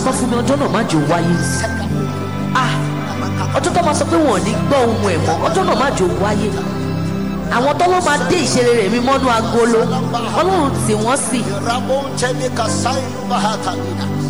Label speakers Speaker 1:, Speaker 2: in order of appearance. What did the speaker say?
Speaker 1: sọ fún mi ọjọ́ náà má jò wáyé. Ọjọ́ tó máa sọ pé wọn ò ní gbọ́ ohun ẹ̀ mọ́, ọjọ́ náà má jò wáyé. Àwọn tọ́lọ́ máa dé ìṣeré rẹ̀ mi mọ́nú agolo, Ọlọ́run tì wọ́n sí.